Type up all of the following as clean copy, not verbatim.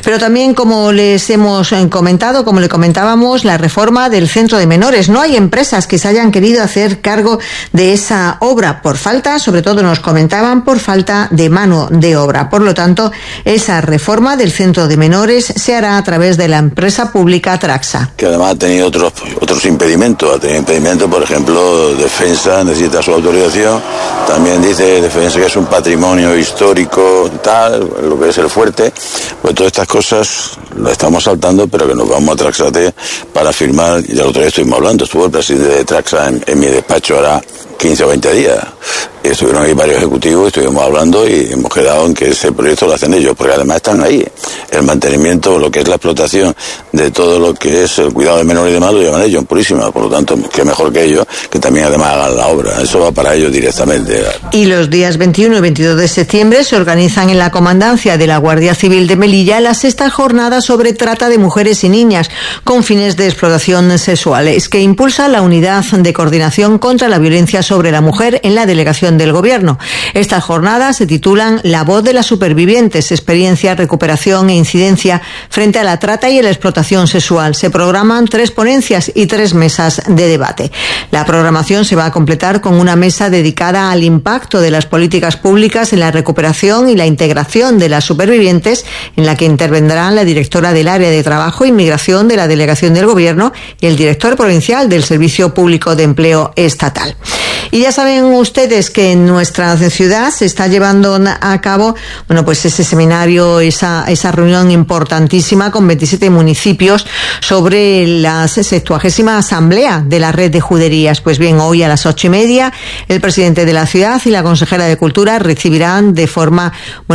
Pero también, como les hemos comentado, como le comentábamos, la reforma del centro de menores. No hay empresas que se hayan querido hacer cargo de esa obra por falta, sobre todo nos comentaban, por falta de mano de obra. Por lo tanto, esa reforma del centro de menores se hará a través de la empresa pública Traxa. Que además ha tenido otros impedimentos. Ha tenido impedimentos, por ejemplo, Defensa necesita su autorización. También dice Defensa que es un patrimonio histórico, tal, lo que es el fuerte. Pues todas estas cosas las estamos saltando, pero que nos vamos a Traxate para firmar. Y el otro día estuvimos hablando, estuvo el presidente de Traxa en mi despacho ahora 15 o 20 días. Estuvieron ahí varios ejecutivos, estuvimos hablando y hemos quedado en que ese proyecto lo hacen ellos, porque además están ahí. El mantenimiento, lo que es la explotación de todo lo que es el cuidado de menores y demás, lo llevan ellos en Purísima. Por lo tanto, que mejor que ellos, que también además hagan la obra. Eso va para ellos directamente. Y los días 21 y 22 de septiembre se organizan en la Comandancia de la Guardia Civil de Melilla la 6ª jornada sobre trata de mujeres y niñas con fines de explotación sexuales, que impulsa la Unidad de Coordinación contra la Violencia sobre la Mujer en la Delegación del Gobierno. Estas jornadas se titulan La voz de las supervivientes, experiencia, recuperación e incidencia frente a la trata y la explotación sexual. Se programan 3 ponencias y 3 mesas de debate. La programación se va a completar con una mesa dedicada al impacto de las políticas públicas en la recuperación y la integración de las supervivientes, en la que intervendrán la directora del Área de Trabajo e Inmigración de la Delegación del Gobierno y el director provincial del Servicio Público de Empleo Estatal. Y ya saben ustedes que en nuestra ciudad se está llevando a cabo, pues ese seminario, esa reunión importantísima con 27 municipios sobre la 60ª Asamblea de la Red de Juderías. Pues bien, hoy a las 8:30 el presidente de la ciudad y la consejera de Cultura recibirán de forma,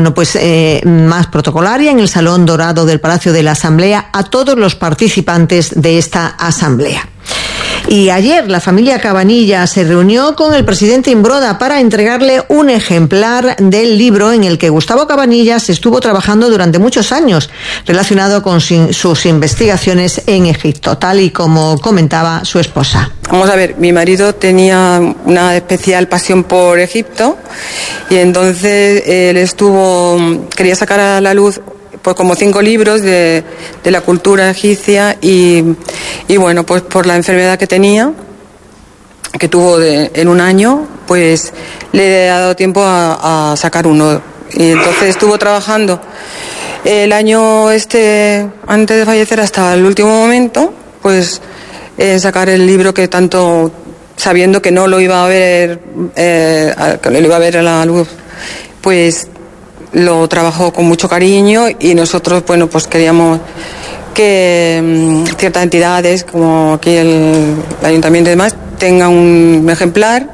más protocolaria en el Salón Dorado del Palacio de la Asamblea a todos los participantes de esta asamblea. Y ayer la familia Cabanilla se reunió con el presidente Imbroda para entregarle un ejemplar del libro en el que Gustavo Cabanillas estuvo trabajando durante muchos años, relacionado con sus investigaciones en Egipto, tal y como comentaba su esposa. Vamos a ver, mi marido tenía una especial pasión por Egipto y entonces él quería sacar a la luz pues como 5 libros de la cultura egipcia y bueno, pues por la enfermedad que tenía, que tuvo en un año, pues le ha dado tiempo a sacar uno. Y entonces estuvo trabajando el año antes de fallecer hasta el último momento, pues en sacar el libro que tanto, sabiendo que no lo iba a ver, que lo iba a ver a la luz, pues lo trabajó con mucho cariño y nosotros, pues queríamos que ciertas entidades, como aquí el ayuntamiento y demás, tengan un ejemplar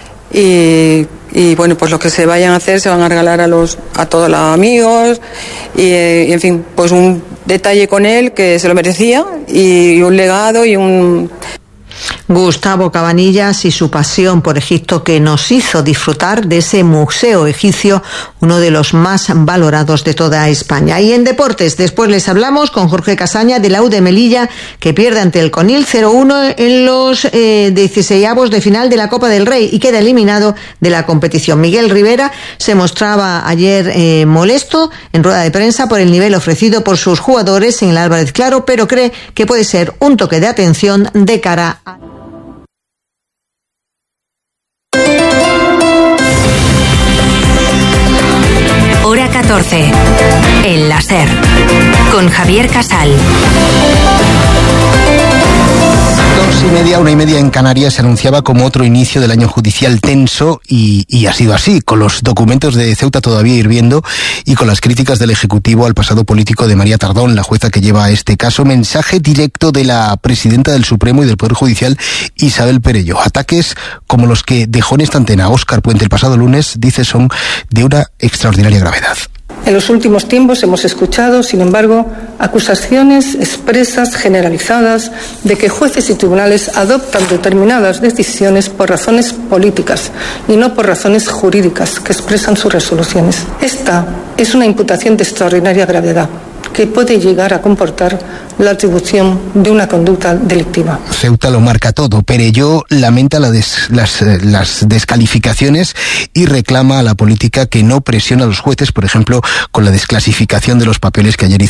y pues lo que se vayan a hacer se van a regalar a todos los amigos y en fin, pues un detalle con él que se lo merecía y un legado y un... Gustavo Cabanillas y su pasión por Egipto, que nos hizo disfrutar de ese museo egipcio, uno de los más valorados de toda España. Y en deportes, después les hablamos con Jorge Casaña de la U de Melilla, que pierde ante el Conil 0-1 en los 16avos de final de la Copa del Rey y queda eliminado de la competición. Miguel Rivera se mostraba ayer molesto en rueda de prensa por el nivel ofrecido por sus jugadores en el Álvarez Claro, pero cree que puede ser un toque de atención de cara a... Hora 14. El láser. Con Javier Casal. 2:30, 1:30 en Canarias se anunciaba como otro inicio del año judicial tenso y ha sido así, con los documentos de Ceuta todavía hirviendo y con las críticas del Ejecutivo al pasado político de María Tardón, la jueza que lleva este caso. Mensaje directo de la presidenta del Supremo y del Poder Judicial, Isabel Perello. Ataques como los que dejó en esta antena Óscar Puente el pasado lunes, dice, son de una extraordinaria gravedad. En los últimos tiempos hemos escuchado, sin embargo, acusaciones expresas, generalizadas, de que jueces y tribunales adoptan determinadas decisiones por razones políticas y no por razones jurídicas que expresan sus resoluciones. Esta es una imputación de extraordinaria gravedad que puede llegar a comportar la atribución de una conducta delictiva. Ceuta lo marca todo. Perello lamenta las descalificaciones y reclama a la política que no presiona a los jueces, por ejemplo, con la desclasificación de los papeles que ayer hizo